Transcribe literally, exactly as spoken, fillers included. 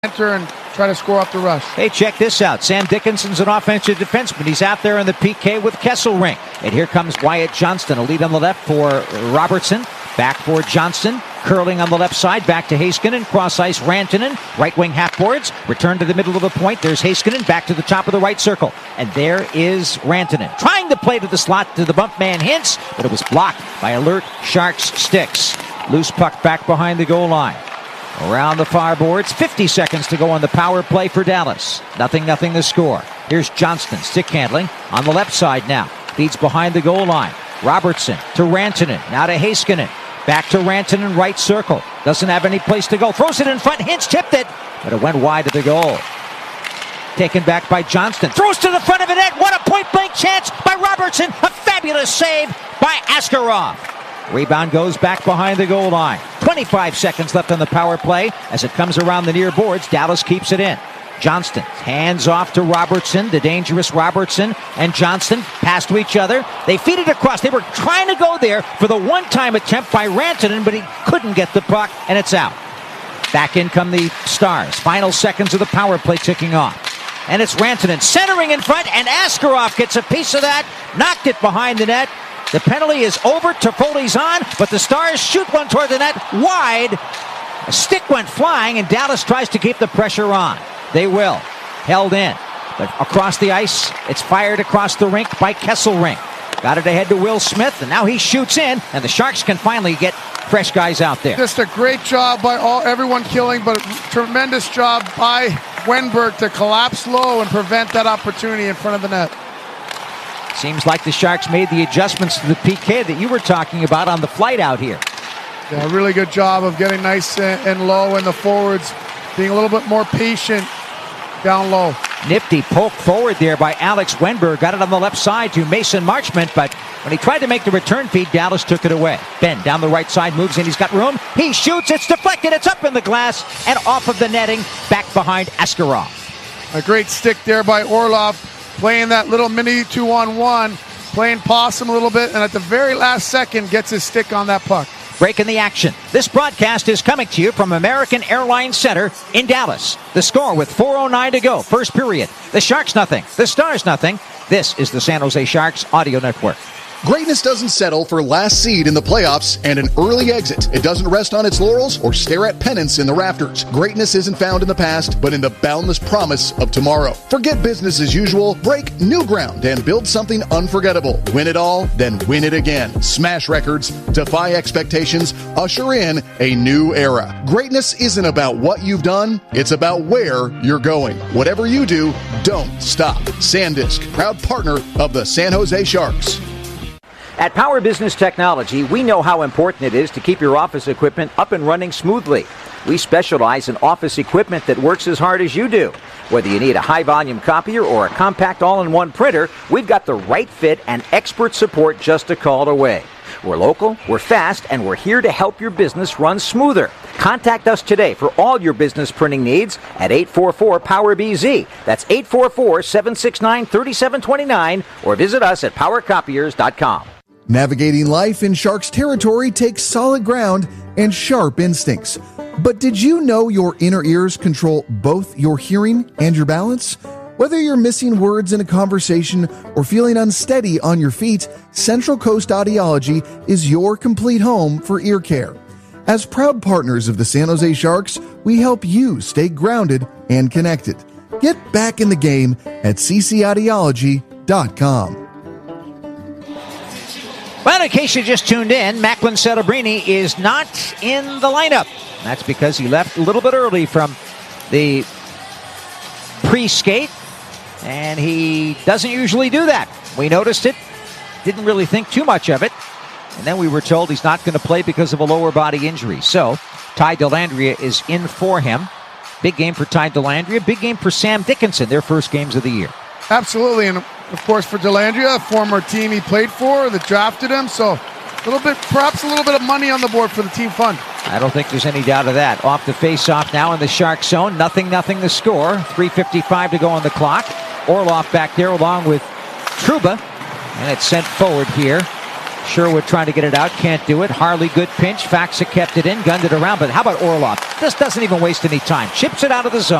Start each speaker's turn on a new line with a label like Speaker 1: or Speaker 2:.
Speaker 1: enter and try to score off the rush.
Speaker 2: Hey, check this out. Sam Dickinson's an offensive defenseman. He's out there in the P K with Kesselring. And here comes Wyatt Johnston. A lead on the left for Robertson. Back for Johnston. Curling on the left side. Back to Heiskanen. Cross ice. Rantanen. Right wing half boards. Return to the middle of the point. There's Heiskanen. Back to the top of the right circle. And there is Rantanen. Trying to play to the slot to the bump man Hintz. But it was blocked by alert Sharks sticks. Loose puck back behind the goal line. Around the far boards, fifty seconds to go on the power play for Dallas. Nothing, nothing to score. Here's Johnston, stick handling on the left side now. Feeds behind the goal line. Robertson to Rantanen, now to Heiskanen. Back to Rantanen, right circle. Doesn't have any place to go. Throws it in front, Hintz tipped it, but it went wide of the goal. Taken back by Johnston. Throws to the front of the net. What a point-blank chance by Robertson. A fabulous save by Askarov. Rebound goes back behind the goal line. twenty-five seconds left on the power play. As it comes around the near boards, Dallas keeps it in. Johnston hands off to Robertson, the dangerous Robertson and Johnston pass to each other. They feed it across. They were trying to go there for the one-time attempt by Rantanen, but he couldn't get the puck, and it's out. Back in come the Stars. Final seconds of the power play ticking off. And it's Rantanen centering in front, and Askarov gets a piece of that, knocked it behind the net. The penalty is over. Toffoli's on, but the Stars shoot one toward the net wide. A stick went flying, and Dallas tries to keep the pressure on. They will. Held in. But across the ice, it's fired across the rink by Kesselring. Got it ahead to Will Smith, and now he shoots in, and the Sharks can finally get fresh guys out there.
Speaker 1: Just a great job by all everyone killing, but a tremendous job by Wenberg to collapse low and prevent that opportunity in front of the net.
Speaker 2: Seems like the Sharks made the adjustments to the P K that you were talking about on the flight out here.
Speaker 1: Yeah, a really good job of getting nice and low, and the forwards being a little bit more patient down low.
Speaker 2: Nifty poke forward there by Alex Wenberg. Got it on the left side to Mason Marchment, but when he tried to make the return feed, Dallas took it away. Ben down the right side, moves in, he's got room. He shoots, it's deflected, it's up in the glass, and off of the netting, back behind Askarov.
Speaker 1: A great stick there by Orlov, playing that little mini two-on-one, playing possum a little bit, and at the very last second gets his stick on that puck.
Speaker 2: Breaking the action. This broadcast is coming to you from American Airlines Center in Dallas. The score with four oh nine to go, first period. The Sharks nothing, the Stars nothing. This is the San Jose Sharks Audio Network.
Speaker 3: Greatness doesn't settle for last seed in the playoffs and an early exit. It doesn't rest on its laurels or stare at pennants in the rafters. Greatness isn't found in the past, but in the boundless promise of tomorrow. Forget business as usual, break new ground, and build something unforgettable. Win it all, then win it again. Smash records, defy expectations, usher in a new era. Greatness isn't about what you've done, it's about where you're going. Whatever you do, don't stop. SanDisk, proud partner of the San Jose Sharks.
Speaker 2: At Power Business Technology, we know how important it is to keep your office equipment up and running smoothly. We specialize in office equipment that works as hard as you do. Whether you need a high-volume copier or a compact all-in-one printer, we've got the right fit and expert support just a call away. We're local, we're fast, and we're here to help your business run smoother. Contact us today for all your business printing needs at eight four four, power B Z. That's eight four four, seven six nine, three seven two nine, or visit us at power copiers dot com.
Speaker 4: Navigating life in Sharks territory takes solid ground and sharp instincts. But did you know your inner ears control both your hearing and your balance? Whether you're missing words in a conversation or feeling unsteady on your feet, Central Coast Audiology is your complete home for ear care. As proud partners of the San Jose Sharks, we help you stay grounded and connected. Get back in the game at c c audiology dot com.
Speaker 2: Well, in case you just tuned in, Macklin Celebrini is not in the lineup. That's because he left a little bit early from the pre-skate, and he doesn't usually do that. We noticed it, didn't really think too much of it, and then we were told he's not going to play because of a lower body injury. So, Ty Dellandrea is in for him. Big game for Ty Dellandrea, big game for Sam Dickinson, their first games of the year.
Speaker 1: Absolutely, and of course for Dellandrea, a former team he played for that drafted him, so a little bit, perhaps a little bit of money on the board for the team fund.
Speaker 2: I don't think there's any doubt of that. Off the face-off now in the Shark zone, nothing, nothing to score. three fifty-five to go on the clock. Orlov back there along with Trouba, and it's sent forward here Sherwood trying to get it out, can't do it. Harley, good pinch. Faxa kept it in, gunned it around, but how about Orlov? This doesn't even waste any time. Chips it out of the zone.